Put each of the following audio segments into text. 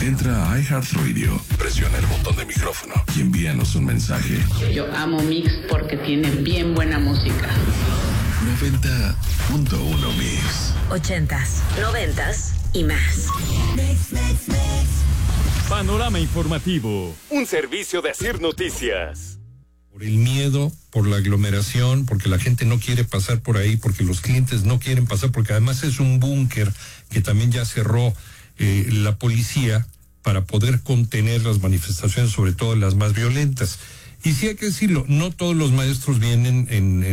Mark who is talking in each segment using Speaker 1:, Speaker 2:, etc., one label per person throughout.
Speaker 1: Entra a iHeartRadio, presiona el botón de micrófono y envíanos un mensaje.
Speaker 2: Yo amo Mix porque tiene bien buena música.
Speaker 1: 90.1 Mix.
Speaker 3: 80s, 90s y más.
Speaker 4: Panorama informativo. Un servicio de Asir Noticias.
Speaker 5: Por el miedo, por la aglomeración, porque la gente no quiere pasar por ahí, porque los clientes no quieren pasar, porque además es un búnker que también ya cerró la policía para poder contener las manifestaciones, sobre todo las más violentas. Y sí hay que decirlo, no todos los maestros vienen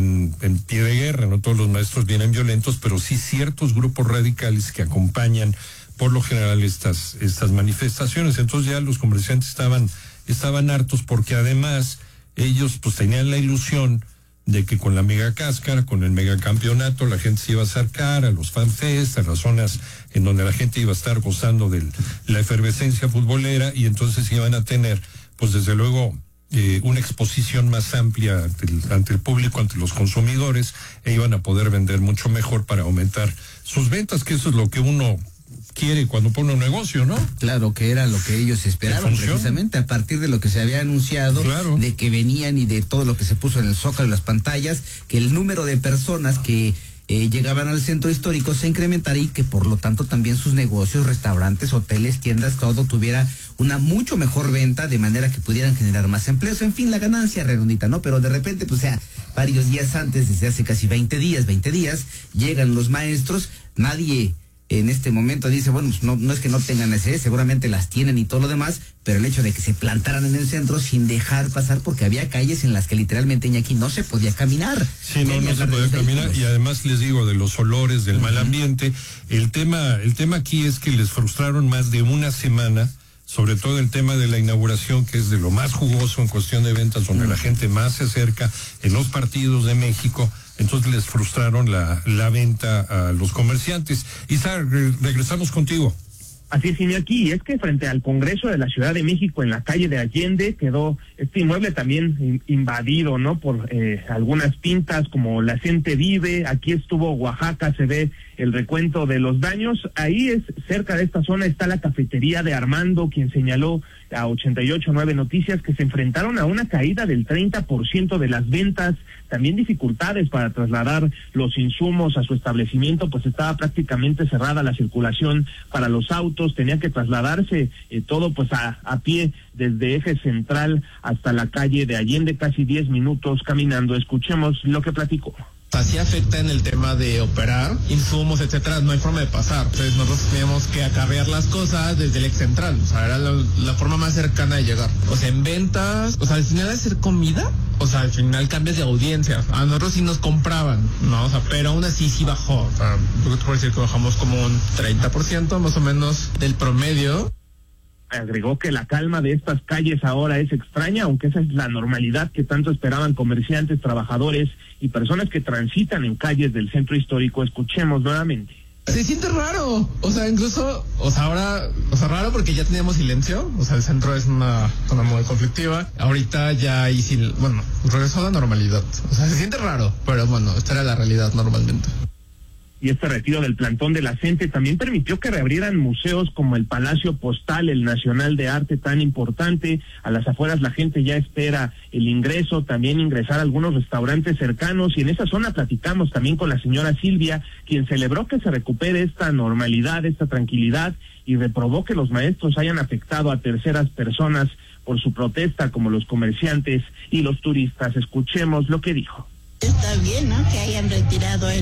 Speaker 5: en pie de guerra, no todos los maestros vienen violentos, pero sí ciertos grupos radicales que acompañan por lo general estas manifestaciones. Entonces ya los comerciantes estaban hartos, porque además ellos pues tenían la ilusión de que con la mega cáscara, con el megacampeonato, la gente se iba a acercar a los fanfest, a las zonas en donde la gente iba a estar gozando de la efervescencia futbolera, y entonces iban a tener, pues desde luego, una exposición más amplia ante el público, ante los consumidores, e iban a poder vender mucho mejor para aumentar sus ventas, que eso es lo que uno quiere cuando pone un negocio, ¿no?
Speaker 6: Claro, que era lo que ellos esperaban, precisamente a partir de lo que se había anunciado,
Speaker 5: claro,
Speaker 6: de que venían y de todo lo que se puso en el Zócalo y las pantallas, que el número de personas que llegaban al centro histórico se incrementaría, y que por lo tanto también sus negocios, restaurantes, hoteles, tiendas, todo tuviera una mucho mejor venta, de manera que pudieran generar más empleos, en fin, la ganancia redondita, ¿no? Pero de repente, pues varios días antes, desde hace casi 20 días, llegan los maestros, nadie en este momento dice, bueno, pues no es que no tengan necesidades, seguramente las tienen y todo lo demás, pero el hecho de que se plantaran en el centro sin dejar pasar, porque había calles en las que literalmente, Iñaki, no se podía caminar.
Speaker 5: Sí, no se podía caminar, y además les digo, de los olores, del mal ambiente. El tema aquí es que les frustraron más de una semana, sobre todo el tema de la inauguración, que es de lo más jugoso en cuestión de ventas, donde la gente más se acerca en los partidos de México. Entonces les frustraron la venta a los comerciantes. Isa, regresamos contigo.
Speaker 7: Así es, Iñaki, es que frente al Congreso de la Ciudad de México, en la calle de Allende, quedó este inmueble también invadido, ¿no? Por algunas pintas como La Gente Vive. Aquí estuvo Oaxaca, se ve el recuento de los daños. Ahí cerca de esta zona está la cafetería de Armando, quien señaló a 88.9 Noticias que se enfrentaron a una caída del 30% de las ventas, también dificultades para trasladar los insumos a su establecimiento, pues estaba prácticamente cerrada la circulación para los autos, tenía que trasladarse todo pues a pie desde Eje Central hasta la calle de Allende, casi 10 minutos caminando. Escuchemos lo que platicó.
Speaker 8: Así afecta en el tema de operar, insumos, etcétera, no hay forma de pasar. Entonces nosotros teníamos que acarrear las cosas desde el ex central, o sea, era la forma más cercana de llegar. O sea, en ventas, o sea, al final de hacer comida, o sea, al final cambias de audiencia. A nosotros sí nos compraban, ¿no? O sea, pero aún así sí bajó. O sea, yo te puedo decir que bajamos como un 30% más o menos del promedio.
Speaker 7: Agregó que la calma de estas calles ahora es extraña, aunque esa es la normalidad que tanto esperaban comerciantes, trabajadores y personas que transitan en calles del centro histórico. Escuchemos nuevamente.
Speaker 8: Se siente raro, o sea, incluso, o sea, ahora, o sea, raro porque ya teníamos silencio, o sea, el centro es una zona muy conflictiva, ahorita ya hay, bueno, regresó a la normalidad, o sea, se siente raro, pero bueno, esta era la realidad normalmente.
Speaker 7: Y este retiro del plantón de la gente también permitió que reabrieran museos como el Palacio Postal, el Nacional de Arte tan importante. A las afueras la gente ya espera el ingreso, también ingresar a algunos restaurantes cercanos, y en esa zona platicamos también con la señora Silvia, quien celebró que se recupere esta normalidad, esta tranquilidad, y reprobó que los maestros hayan afectado a terceras personas por su protesta, como los comerciantes y los turistas. Escuchemos lo que dijo.
Speaker 9: Está bien, ¿no?, que hayan retirado el